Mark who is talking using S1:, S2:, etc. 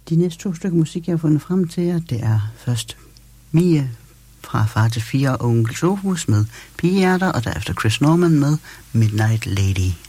S1: De næste 2 stykker musik, jeg har fundet frem til jer, det er først Mie fra Far til 4 og Onkel Sofus med Pigehjerter, og derefter Chris Norman med Midnight Lady.